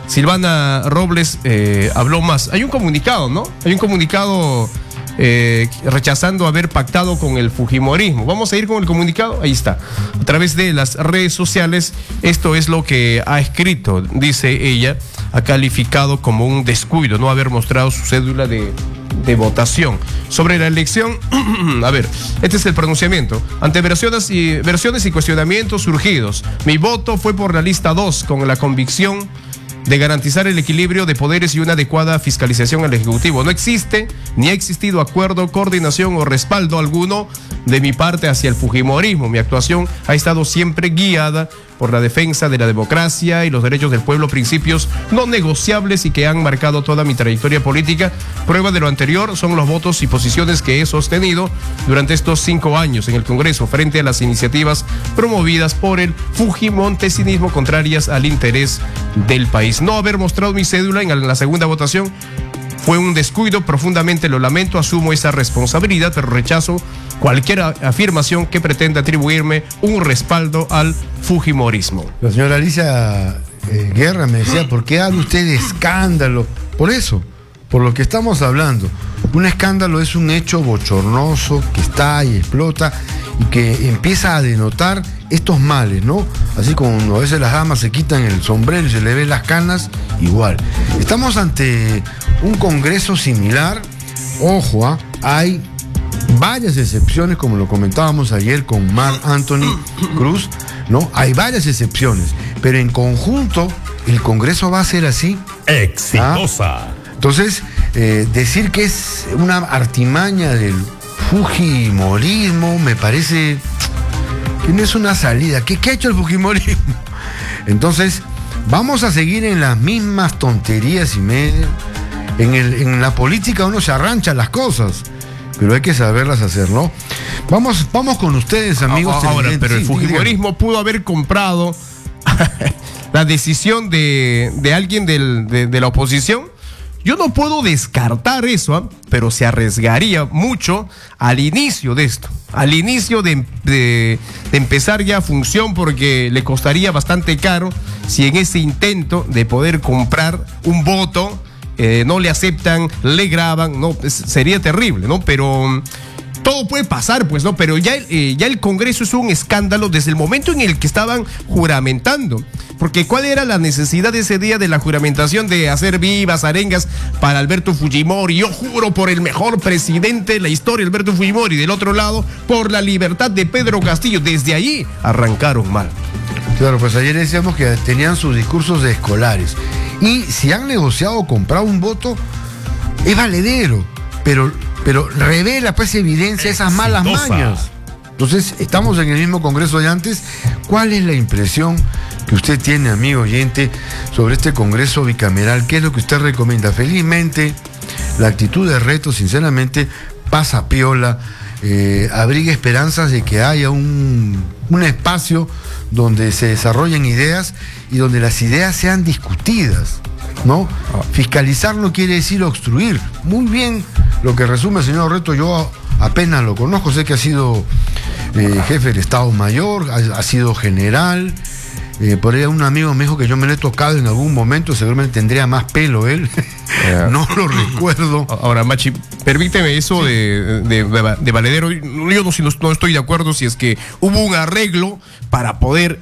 Silvana Robles habló más. Hay un comunicado, ¿no? Hay un comunicado rechazando haber pactado con el fujimorismo. Vamos a ir con el comunicado. Ahí está. A través de las redes sociales, esto es lo que ha escrito. Dice ella, ha calificado como un descuido no haber mostrado su cédula de votación. Sobre la elección, a ver, este es el pronunciamiento. Ante versiones y cuestionamientos surgidos, mi voto fue por la lista 2 con la convicción de garantizar el equilibrio de poderes y una adecuada fiscalización al Ejecutivo. No existe ni ha existido acuerdo, coordinación o respaldo alguno de mi parte hacia el fujimorismo. Mi actuación ha estado siempre guiada por la defensa de la democracia y los derechos del pueblo, principios no negociables y que han marcado toda mi trayectoria política. Prueba de lo anterior son los votos y posiciones que he sostenido durante estos 5 años en el Congreso frente a las iniciativas promovidas por el fujimontesinismo contrarias al interés del país. No haber mostrado mi cédula en la segunda votación fue un descuido, profundamente lo lamento, asumo esa responsabilidad, pero rechazo cualquier afirmación que pretenda atribuirme un respaldo al fujimorismo. La señora Alicia Guerra me decía, ¿por qué habla usted de escándalo? Por eso, por lo que estamos hablando. Un escándalo es un hecho bochornoso que está y explota y que empieza a denotar estos males, ¿no? Así como a veces las damas se quitan el sombrero y se le ven las canas, igual. Estamos ante un congreso similar. Ojo, hay varias excepciones, como lo comentábamos ayer con Marc Anthony Cruz, ¿no? Hay varias excepciones, pero en conjunto el congreso va a ser así. Exitosa. Entonces, decir que es una artimaña del fujimorismo me parece que no es una salida. ¿Qué ha hecho el fujimorismo? Entonces, vamos a seguir en las mismas tonterías y media. En la política uno se arrancha las cosas, pero hay que saberlas hacer, ¿no? Vamos con ustedes, amigos. Ahora, pero el fujimorismo pudo haber comprado la decisión de alguien de la oposición. Yo no puedo descartar eso, pero se arriesgaría mucho al inicio de esto, al inicio de empezar ya función, porque le costaría bastante caro si en ese intento de poder comprar un voto no le aceptan, le graban, no, sería terrible, ¿no? Pero todo puede pasar, pues, ¿no? Pero ya el Congreso es un escándalo desde el momento en el que estaban juramentando. Porque ¿cuál era la necesidad de ese día de la juramentación de hacer vivas arengas para Alberto Fujimori? Yo juro por el mejor presidente de la historia, Alberto Fujimori. Del otro lado, por la libertad de Pedro Castillo. Desde allí arrancaron mal. Claro, pues ayer decíamos que tenían sus discursos de escolares. Y si han negociado o comprado un voto, es valedero. Pero revela, pues, evidencia esas malas mañas. Entonces, estamos en el mismo Congreso de antes. ¿Cuál es la impresión que usted tiene, amigo oyente, sobre este Congreso bicameral? ¿Qué es lo que usted recomienda? Felizmente, la actitud de Reto, sinceramente, pasa piola, abriga esperanzas de que haya un espacio donde se desarrollen ideas y donde las ideas sean discutidas, ¿no? Fiscalizar no quiere decir obstruir. Muy bien lo que resume el señor Reto, yo apenas lo conozco, sé que ha sido jefe del Estado Mayor, ha sido general. Por ahí un amigo me dijo que yo me lo he tocado en algún momento, seguramente tendría más pelo él. No lo recuerdo. Ahora, Machi, permíteme eso, sí, de valedero. Yo no estoy de acuerdo si es que hubo un arreglo para poder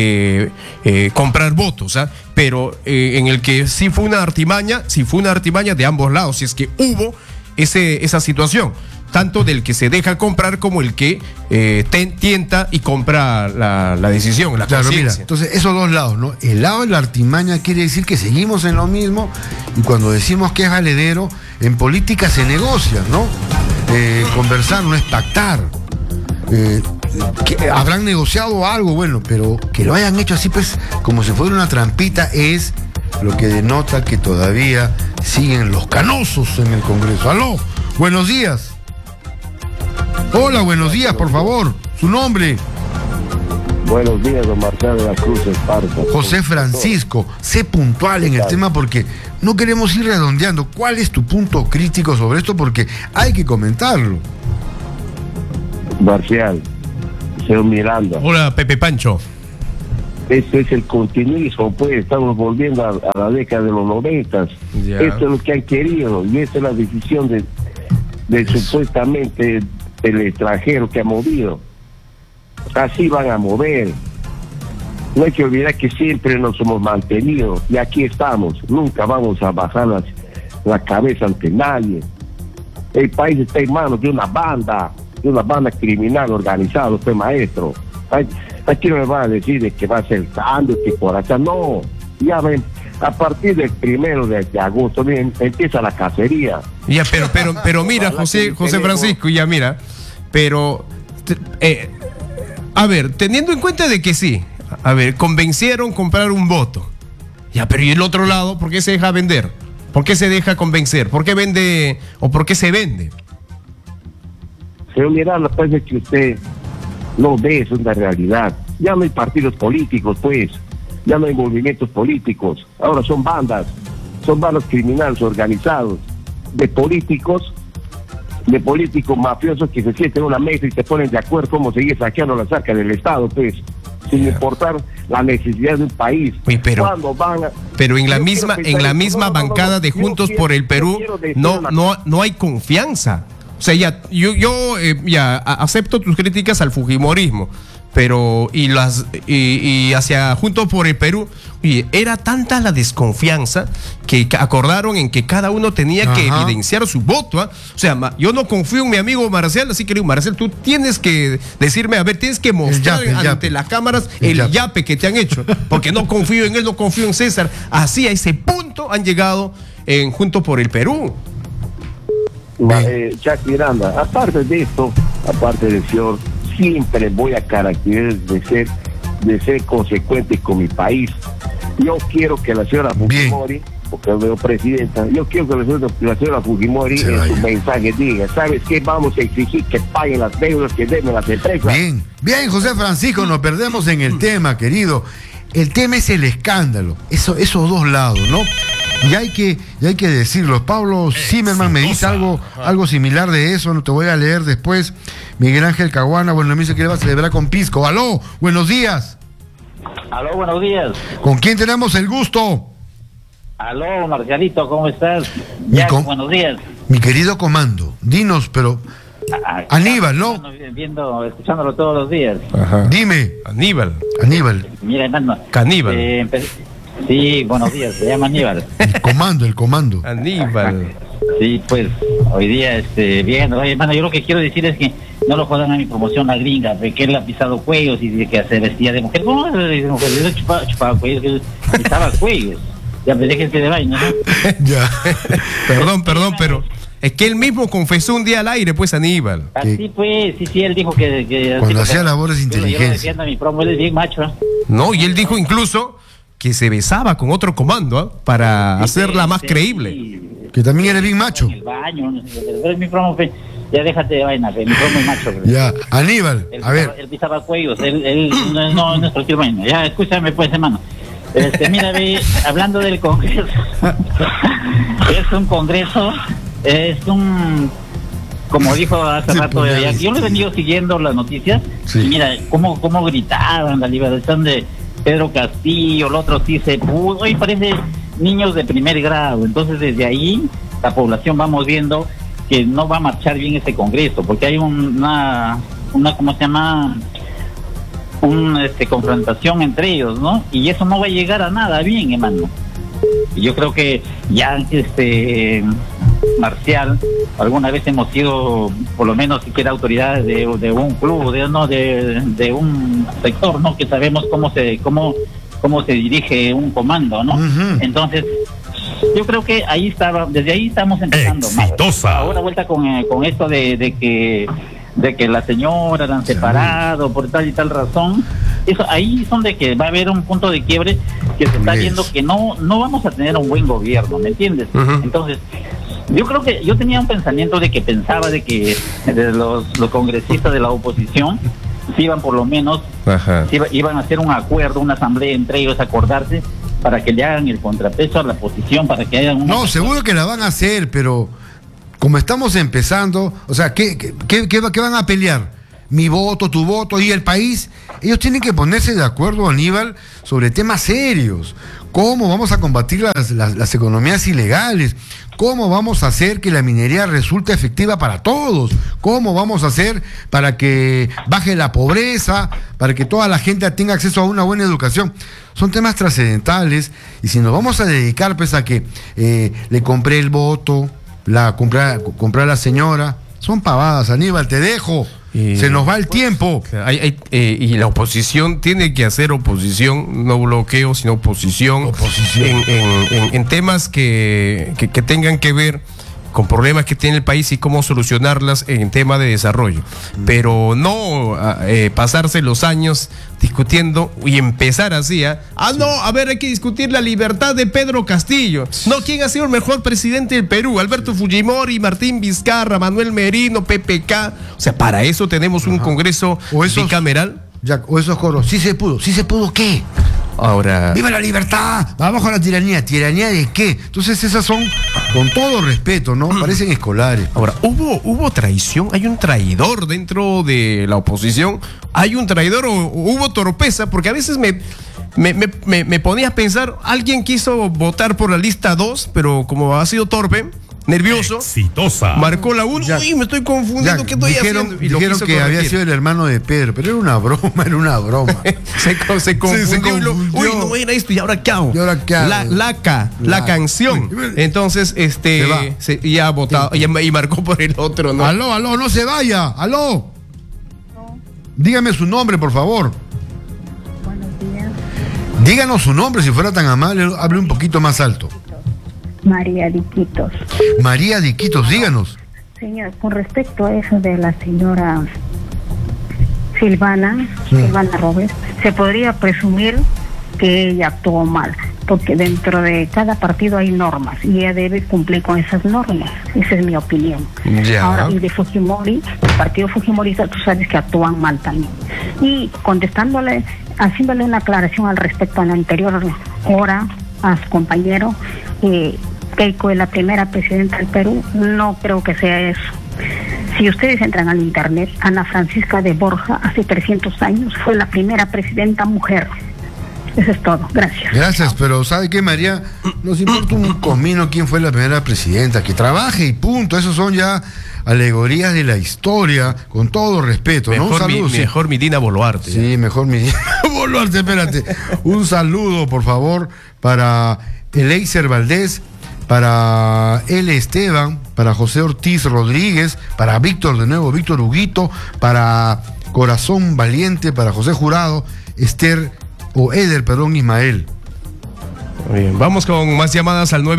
comprar votos, ¿ah? Pero en el que sí fue una artimaña de ambos lados, si es que hubo esa situación, tanto del que se deja comprar como el que tienta y compra la decisión, la claro, conciencia. Mira, entonces esos dos lados, ¿no? El lado de la artimaña quiere decir que seguimos en lo mismo, y cuando decimos que es valedero, en política se negocia, ¿no? Conversar no es pactar. Que habrán negociado algo, bueno, pero que lo hayan hecho así, pues, como si fuera una trampita, es lo que denota que todavía siguen los canosos en el Congreso. ¡Aló! Buenos días. Hola, buenos días, por favor. ¿Su nombre? Buenos días, don Marcelo de la Cruz Esparta. José Francisco, sé puntual en el tema porque no queremos ir redondeando. ¿Cuál es tu punto crítico sobre esto? Porque hay que comentarlo. Marcial, señor Miranda. Hola, Pepe Pancho. Esto es el continuismo, pues estamos volviendo a la década de los 90. Ya. Esto es lo que han querido y esta es la decisión de supuestamente el extranjero que ha movido. Así van a mover. No hay que olvidar que siempre nos hemos mantenido y aquí estamos. Nunca vamos a bajar la cabeza ante nadie. El país está en manos de una banda criminal organizada, usted maestro. Aquí no me van a decir de que va a ser cambio, que por acá no. Ya ven, a partir del 1 de agosto empieza la cacería. Ya, pero mira, José Francisco, ya mira, pero a ver, teniendo en cuenta de que sí, a ver, convencieron comprar un voto. Ya, pero ¿y el otro lado? ¿Por qué se deja vender? ¿Por qué se deja convencer? ¿Por qué vende o por qué se vende? Señor Miranda, parece que usted no ve, eso es una realidad. Ya no hay partidos políticos, pues. Ya no hay movimientos políticos. Ahora son bandas criminales organizados de políticos mafiosos que se sienten en una mesa y se ponen de acuerdo cómo seguir saqueando las arcas del Estado, pues, sin importar la necesidad de un país. Uy, pero en la misma bancada de Juntos por el Perú no hay confianza. O sea, yo acepto tus críticas al fujimorismo, pero y hacia Juntos por el Perú, oye, era tanta la desconfianza que acordaron en que cada uno tenía que evidenciar su voto. O sea, yo no confío en mi amigo Marcial, así que digo, Marcial, tú tienes que decirme, a ver, tienes que mostrar ante las cámaras el yape que te han hecho, porque no confío en él, no confío en César. Así a ese punto han llegado en Juntos por el Perú. Jack Miranda, aparte de esto, aparte del señor, siempre voy a caracterizar de ser consecuente con mi país. Yo quiero que la señora Fujimori, porque yo veo presidenta, yo quiero que la señora Fujimori en su mensaje diga, ¿sabes qué? Vamos a exigir que paguen las deudas que deben las empresas. Bien, José Francisco, nos perdemos en el tema, querido. El tema es el escándalo, esos dos lados, ¿no? Y hay que decirlo. Pablo Zimmerman me dice algo similar de eso, no te voy a leer después. Miguel Ángel Caguana, bueno, me dice que le va a celebrar con Pisco. Aló, buenos días. Aló, buenos días. ¿Con quién tenemos el gusto? Aló, Marcialito, ¿cómo estás? Buenos días. Mi querido comando, dinos, pero Aníbal, ¿no? Escuchándolo todos los días. Ajá. Dime. Aníbal. Mira, hermano. Caníbal. Sí, buenos días, se llama Aníbal. El comando. Aníbal. Sí, pues, hoy día, bien, oye, hermano, yo lo que quiero decir es que no lo jodan a mi promoción la gringa, de que él ha pisado cuellos y de que se vestía de mujer. No, de mujer, yo chupaba cuellos, pisaba cuellos. Ya me déjense de vaina, ¿no? Ya. Perdón, pero es que él mismo confesó un día al aire, pues, Aníbal. Así pues, sí, él dijo que cuando hacía labores de inteligencia. Yo defiendo a mi promo, él es bien macho, ¿eh? No, y él dijo incluso que se besaba con otro comando, para hacerla más creíble. Sí. Que también era bien macho. En el baño, mi promo, ya déjate de vaina, mi promo es macho. Ya, Aníbal, a ver. Él pisaba cuellos, él no es cualquier vaina. Ya, escúchame pues, hermano. Mira, hablando del Congreso, como dijo hace rato, yo lo he venido siguiendo las noticias, y mira, cómo gritaban la liberación de Pedro Castillo, el otro sí se pudo, hoy parece niños de primer grado. Entonces desde ahí la población vamos viendo que no va a marchar bien este Congreso, porque hay una ¿cómo se llama? Confrontación entre ellos, ¿no? Y eso no va a llegar a nada bien, hermano. Y yo creo que ya Marcial, alguna vez hemos sido, por lo menos siquiera autoridades de un club, de un sector, ¿no? Que sabemos cómo se dirige un comando, ¿no? Uh-huh. Entonces, yo creo que desde ahí estamos empezando. Exitosa. Ahora vuelta con esto de que la señora la han separado por tal y tal razón. Eso ahí son de que va a haber un punto de quiebre, que se está viendo que no vamos a tener un buen gobierno, ¿me entiendes? Uh-huh. Entonces, yo creo que yo tenía un pensamiento de que los congresistas de la oposición iban por lo menos, iban a hacer un acuerdo, una asamblea entre ellos, acordarse para que le hagan el contrapeso a la oposición, para que hagan No, seguro que la van a hacer, pero como estamos empezando, o sea, ¿qué van a pelear? mi voto, tu voto y el país. Ellos tienen que ponerse de acuerdo, Aníbal, sobre temas serios. ¿Cómo vamos a combatir las economías ilegales? ¿Cómo vamos a hacer que la minería resulte efectiva para todos? ¿Cómo vamos a hacer para que baje la pobreza, para que toda la gente tenga acceso a una buena educación? Son temas trascendentales, y si nos vamos a dedicar pues a que le compré el voto, comprar a la señora, son pavadas. Aníbal, te dejo. Se nos va el tiempo. Y la oposición tiene que hacer oposición, no bloqueo, sino oposición. En temas que tengan que ver con problemas que tiene el país y cómo solucionarlas en tema de desarrollo. Pero no pasarse los años discutiendo y empezar así. No, a ver, hay que discutir la libertad de Pedro Castillo. No, ¿quién ha sido el mejor presidente del Perú? Alberto Fujimori, Martín Vizcarra, Manuel Merino, PPK. O sea, para eso tenemos un Congreso bicameral. O esos coros, sí se pudo, ¿qué? Ahora, ¡viva la libertad! ¡Abajo la tiranía! ¿Tiranía de qué? Entonces esas son, con todo respeto, ¿no? Parecen escolares. Ahora, hubo traición, hay un traidor dentro de la oposición, hay un traidor o hubo torpeza, porque a veces me ponía a pensar, alguien quiso votar por la lista 2, pero como ha sido torpe, nervioso, exitosa, marcó la 1, y me estoy confundiendo, ¿qué estoy haciendo? Y dijeron que había sido el hermano de Pedro, pero era una broma. se confundió. No era esto, ¿y ahora qué hago? La canción. Entonces, ya ha votado, y marcó por el otro, ¿no? Aló, no se vaya, aló. Dígame su nombre, por favor. Buenos días. Díganos su nombre, si fuera tan amable, hable un poquito más alto. María Diquitos. María Diquitos, díganos. Señor, con respecto a eso de la señora Silvana Robles, se podría presumir que ella actuó mal, porque dentro de cada partido hay normas y ella debe cumplir con esas normas. Esa es mi opinión. Ya. Ahora, y de Fujimori, el partido fujimorista, tú sabes que actúan mal también. Y haciéndole una aclaración al respecto a la anterior hora a su compañero, Keiko es la primera presidenta del Perú, no creo que sea eso. Si ustedes entran al internet, Ana Francisca de Borja, hace 300 años, fue la primera presidenta mujer. Eso es todo, gracias. Gracias, pero ¿sabe qué, María? Nos importa un comino quién fue la primera presidenta, que trabaje y punto. Esos son ya alegorías de la historia, con todo respeto, ¿no? Un saludo, mejor mi Dina Boluarte. Sí, mejor mi Dina Boluarte, espérate. Un saludo, por favor, para Eleiser Valdés, para L. Esteban, para José Ortiz Rodríguez, para Víctor Huguito, para Corazón Valiente, para José Jurado, Eder Ismael. Bien, vamos con más llamadas al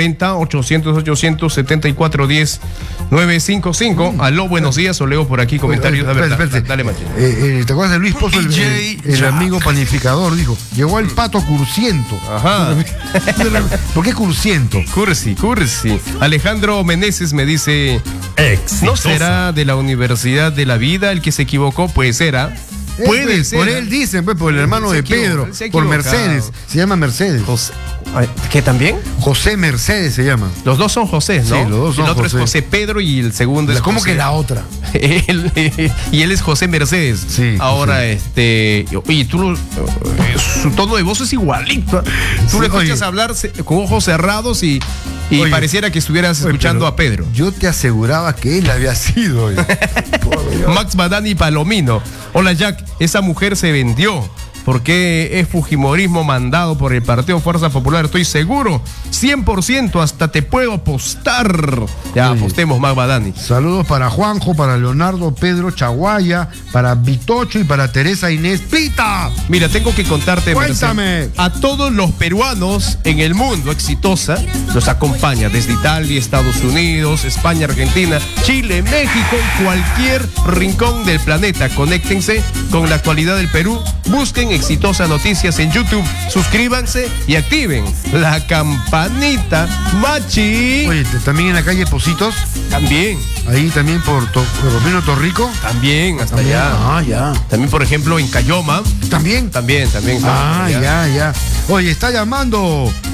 940-800-800-7410 955. Aló, buenos días, o leo por aquí comentarios. Espérate. Dale, Machín. ¿Te acuerdas de Luis Pozo, el amigo panificador? Dijo, llegó el pato cursiento. Ajá. ¿Por qué cursiento? Cursi. Alejandro Meneses me dice, exitosa. ¿no será de la Universidad de la Vida el que se equivocó? Pues será. Puede ser. Por él dicen, pues, por el hermano de Pedro, por Mercedes. Se llama Mercedes. ¿Qué también? José Mercedes se llama. Los dos son José, ¿no? Sí, los dos son el otro José. es José Pedro y el segundo es ¿Cómo José. que la otra? Y él es José Mercedes. Sí. Ahora, oye, su tono de voz es igualito. Tú le escuchas hablar con ojos cerrados y oye, pareciera que estuvieras escuchando a Pedro. Yo te aseguraba que él había sido. Max Badani Palomino. Hola, Jack, esa mujer se vendió. Porque es fujimorismo mandado por el Partido Fuerza Popular, estoy seguro, 100%, hasta te puedo apostar. Ya, oye, apostemos, Max Badani. Saludos para Juanjo, para Leonardo Pedro Chaguaya, para Vitocho y para Teresa Inés Pita. Mira, tengo que contarte, cuéntame, Mercedes, a todos los peruanos en el mundo exitosa, los acompaña desde Italia, Estados Unidos, España, Argentina, Chile, México, cualquier rincón del planeta. Conéctense con la actualidad del Perú, busquen Exitosa Noticias en YouTube, suscríbanse y activen la campanita, machi. Oye, también en la calle Positos. También. Ahí también por Romino Torrico. También, hasta allá. Ah, ya. También, por ejemplo, en Cayoma. ¿También? También. Ah, ya. Oye, está llamando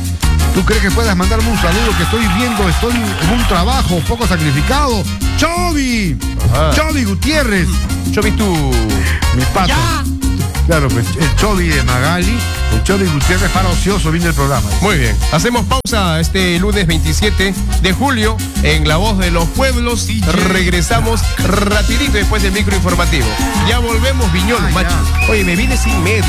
¿Tú crees que puedas mandarme un saludo que estoy viendo? Estoy en un trabajo poco sacrificado. ¡Chovi! Ajá. ¡Chovi Gutiérrez! Yo vi tu... Mi pata. Claro, pues el Chovi de Magali, el Chovi Gutiérrez para ocioso viene el programa. Muy bien. Hacemos pausa este lunes 27 de julio en La Voz de los Pueblos. Regresamos rapidito después del micro informativo. Ya volvemos, Viñolo, macho. Ya. Oye, me vine sin medio.